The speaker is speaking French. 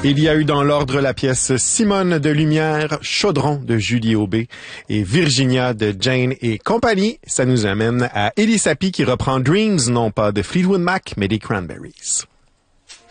Il y a eu dans l'ordre la pièce Simone de Lumière, Chaudron de Julie Aubé et Virginia de Jane et compagnie. Ça nous amène à Elie Sapi qui reprend Dreams, non pas de Fleetwood Mac, mais des Cranberries.